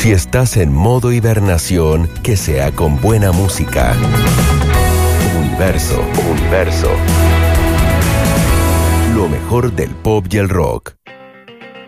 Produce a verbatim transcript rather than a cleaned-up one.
Si estás en modo hibernación, que sea con buena música. Universo, Universo. Lo mejor del pop y el rock.